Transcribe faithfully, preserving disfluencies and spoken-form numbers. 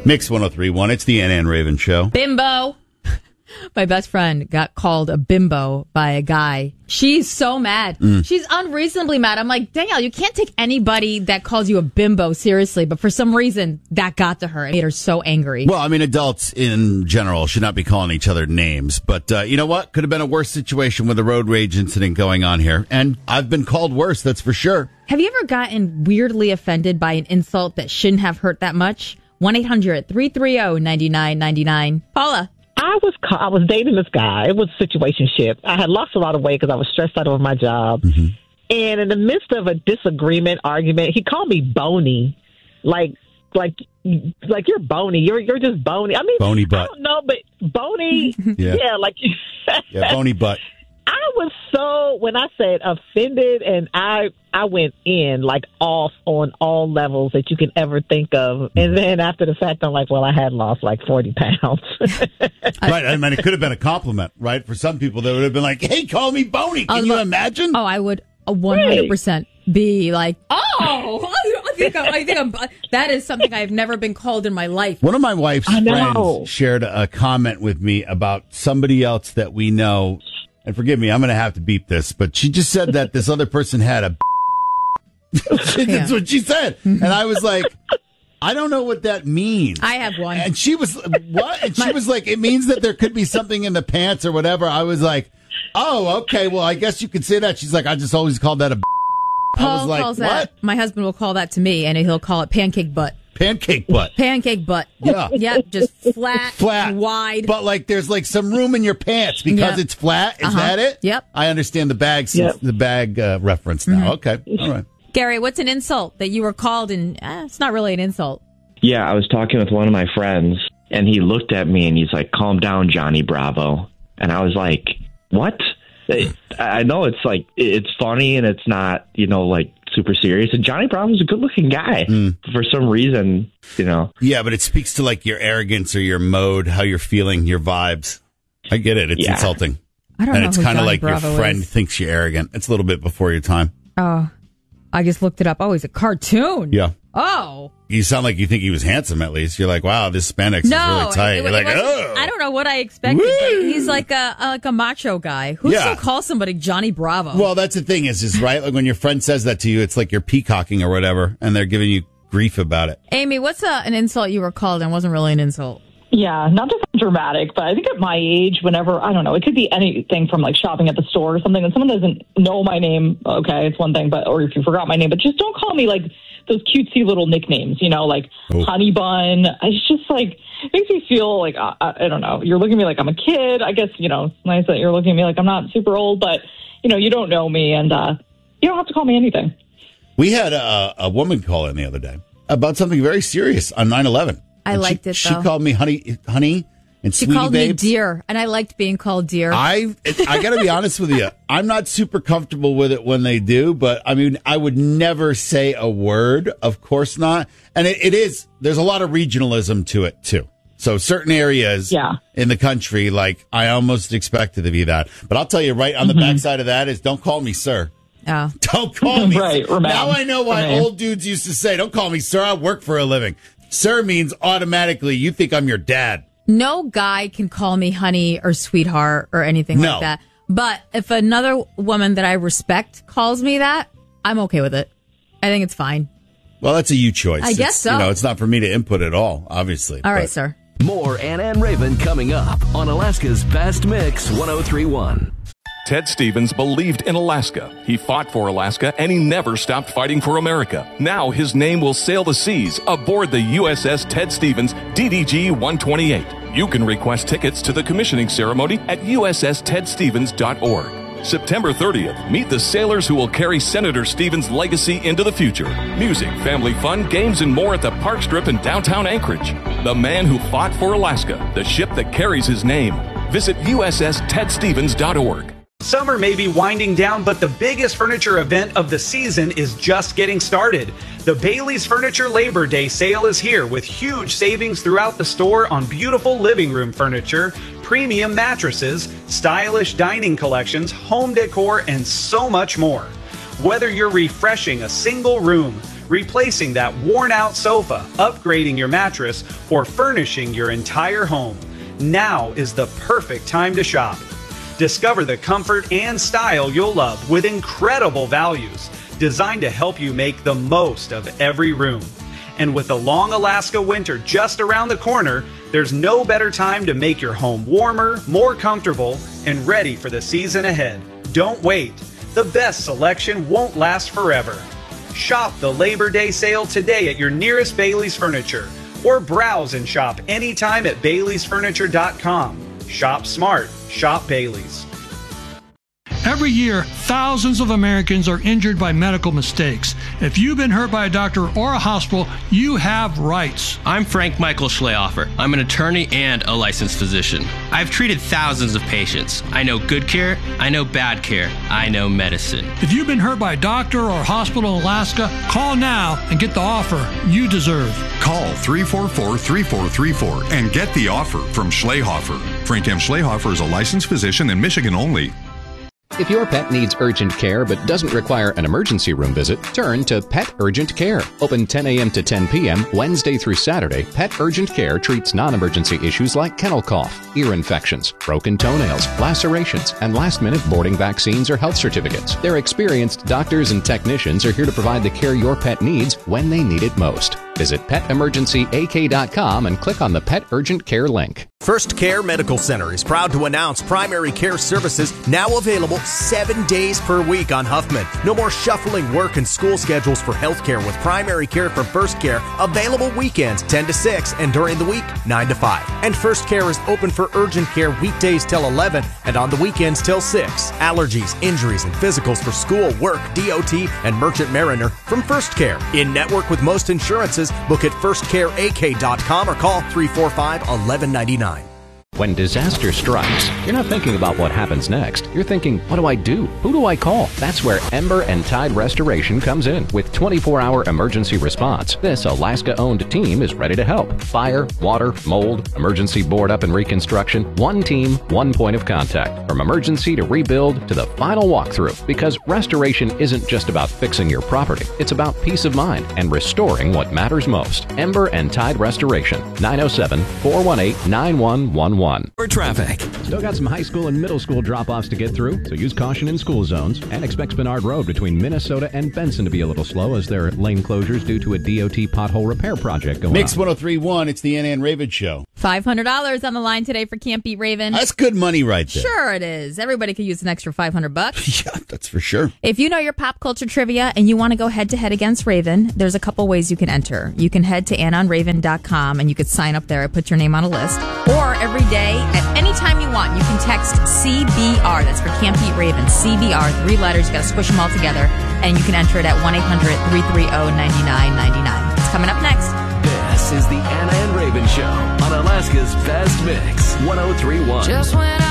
Mix one oh three point one. It's the Ann and Raven Show. Bimbo. My best friend got called a bimbo by a guy. She's so mad. Mm. She's unreasonably mad. I'm like, Danielle, you can't take anybody that calls you a bimbo seriously. But for some reason, that got to her. It made her so angry. Well, I mean, adults in general should not be calling each other names. But uh, you know what? Could have been a worse situation with a road rage incident going on here. And I've been called worse, that's for sure. Have you ever gotten weirdly offended by an insult that shouldn't have hurt that much? one eight hundred three three zero nine nine nine nine. Paula. I was I was dating this guy. It was a situationship. I had lost a lot of weight because I was stressed out over my job. Mm-hmm. And in the midst of a disagreement, argument, he called me bony, like like like you're bony. You're you're just bony. I mean, bony butt. I don't know, but bony. yeah. yeah, like yeah, bony butt. I was so, when I said offended, and I I went in, like, off on all levels that you can ever think of. And then after the fact, I'm like, well, I had lost, like, forty pounds. Right. I mean, it could have been a compliment, right? For some people, they would have been like, hey, call me bony. Can you imagine? Oh, I would one hundred percent be like, oh, I think, I'm, I think I'm, that is something I've never been called in my life. One of my wife's friends shared a comment with me about somebody else that we know. And forgive me, I'm going to have to beep this, but she just said that this other person had a That's yeah. what she said. And I was like, I don't know what that means. I have one. And she was, what? And she My- was like, it means that there could be something in the pants or whatever. I was like, oh, okay, well, I guess you could say that. She's like, I just always called that a Paul I was like, calls what? That, my husband will call that to me, and he'll call it pancake butt. Pancake butt. Pancake butt. Yeah. Yeah, just flat, flat, wide. But like there's like some room in your pants because yep. it's flat. Is uh-huh. that it? Yep. I understand the bag yep. the bag uh, reference now. Mm-hmm. Okay. All right. Gary, what's an insult that you were called and eh, it's not really an insult? Yeah, I was talking with one of my friends and he looked at me and he's like, calm down, Johnny Bravo. And I was like, what? I know it's like, it's funny and it's not, you know, like super serious. And Johnny Bravo's a good looking guy mm. for some reason, you know. Yeah, but it speaks to like your arrogance or your mode, how you're feeling, your vibes. I get it. It's yeah. insulting. I don't and know. it's kind of like Bravo your friend is. thinks you're arrogant. It's a little bit before your time. Oh, I just looked it up. Oh, he's a cartoon. Yeah. Oh. You sound like you think he was handsome, at least. You're like, wow, this spandex no, is really tight. It, it, You're like, oh. I don't know what I expected. But he's like a, a like a macho guy. Who yeah. still calls somebody Johnny Bravo? Well, that's the thing is, is right? Like when your friend says that to you, it's like you're peacocking or whatever, and they're giving you grief about it. Amy, what's a, an insult you were called and wasn't really an insult? Yeah, not to sound dramatic, but I think at my age, whenever, I don't know, it could be anything from like shopping at the store or something, and someone doesn't know my name, okay, it's one thing, but or if you forgot my name, but just don't call me like those cutesy little nicknames, you know, like oh. Honey Bun. It's just like, it makes me feel like, I, I don't know, you're looking at me like I'm a kid. I guess, you know, it's nice that you're looking at me like I'm not super old, but, you know, you don't know me, and uh, you don't have to call me anything. We had a, a woman call in the other day about something very serious on nine eleven. I and liked she, it, She though. called me honey, honey, and she sweetie called babes. me dear, and I liked being called dear. I I got to be honest with you. I'm not super comfortable with it when they do, but I mean, I would never say a word. Of course not. And it, it is, there's a lot of regionalism to it, too. So certain areas yeah. in the country, like, I almost expect it to be that. But I'll tell you right on the mm-hmm. backside of that is don't call me sir. Oh. Don't call me right, sir. Now I know why Remain. old dudes used to say, don't call me sir, I work for a living. Sir means automatically you think I'm your dad. No guy can call me honey or sweetheart or anything no. like that. But if another woman that I respect calls me that, I'm okay with it. I think it's fine. Well, that's a you choice. I guess it's, so. You know, it's not for me to input at all, obviously. All right, but. sir. More Ann and Raven coming up on Alaska's Best Mix one oh three point one. Ted Stevens believed in Alaska. He fought for Alaska, and he never stopped fighting for America. Now his name will sail the seas aboard the U S S Ted Stevens D D G one twenty-eight. You can request tickets to the commissioning ceremony at U S S ted stevens dot org. September thirtieth, meet the sailors who will carry Senator Stevens' legacy into the future. Music, family fun, games, and more at the Park Strip in downtown Anchorage. The man who fought for Alaska, the ship that carries his name. Visit U S S ted stevens dot org. Summer may be winding down, but the biggest furniture event of the season is just getting started. The Bailey's Furniture Labor Day sale is here with huge savings throughout the store on beautiful living room furniture, premium mattresses, stylish dining collections, home decor, and so much more. Whether you're refreshing a single room, replacing that worn-out sofa, upgrading your mattress, or furnishing your entire home. Now is the perfect time to shop. Discover the comfort and style you'll love with incredible values, designed to help you make the most of every room. And with the long Alaska winter just around the corner, there's no better time to make your home warmer, more comfortable, and ready for the season ahead. Don't wait. The best selection won't last forever. Shop the Labor Day sale today at your nearest Bailey's Furniture, or browse and shop anytime at Baileys Furniture dot com. Shop smart. Shop Bailey's. Every year, thousands of Americans are injured by medical mistakes. If you've been hurt by a doctor or a hospital, you have rights. I'm Frank Michael Schlehofer. I'm an attorney and a licensed physician. I've treated thousands of patients. I know good care. I know bad care. I know medicine. If you've been hurt by a doctor or a hospital in Alaska, call now and get the offer you deserve. Call three four four, three four three four and get the offer from Schlehofer. Frank M. Schlehofer is a licensed physician in Michigan only. If your pet needs urgent care but doesn't require an emergency room visit, turn to Pet Urgent Care. Open ten a.m. to ten p.m. Wednesday through Saturday, Pet Urgent Care treats non-emergency issues like kennel cough, ear infections, broken toenails, lacerations, and last-minute boarding vaccines or health certificates. Their experienced doctors and technicians are here to provide the care your pet needs when they need it most. Visit pet emergency a k dot com and click on the Pet Urgent Care link. First Care Medical Center is proud to announce primary care services now available seven days per week on Huffman. No more shuffling work and school schedules for healthcare with primary care from First Care available weekends ten to six and during the week nine to five. And First Care is open for urgent care weekdays till eleven and on the weekends till six. Allergies, injuries, and physicals for school, work, D O T, and Merchant Mariner from First Care. In network with most insurances, book at first care a k dot com or call three four five, eleven ninety-nine. When disaster strikes, you're not thinking about what happens next. You're thinking, what do I do? Who do I call? That's where Ember and Tide Restoration comes in with twenty-four hour emergency response. This Alaska-owned team is ready to help. Fire, water, mold, emergency board up and reconstruction. One team, one point of contact. From emergency to rebuild to the final walkthrough. Because restoration isn't just about fixing your property. It's about peace of mind and restoring what matters most. Ember and Tide Restoration. nine oh seven, four one eight, nine one one one. For traffic. Still got some high school and middle school drop-offs to get through, so use caution in school zones and expect Spenard Road between Minnesota and Benson to be a little slow as there are lane closures due to a D O T pothole repair project going Mix on. one oh three point one, it's the Ann Ann Raven Show. five hundred dollars on the line today for Can't Beat Raven. That's good money right there. Sure it is. Everybody could use an extra five hundred bucks. Yeah, that's for sure. If you know your pop culture trivia and you want to go head-to-head against Raven, there's a couple ways you can enter. You can head to ann on raven dot com and you could sign up there and put your name on a list. Or every day, at any time you want, you can text C B R. That's for Can't Beat Raven. C B R, three letters. You got to squish them all together. And you can enter it at one eight hundred, three three zero, nine nine nine nine. It's coming up next. This is the Anna and Raven Show on Alaska's Best Mix, one oh three point one. Just when I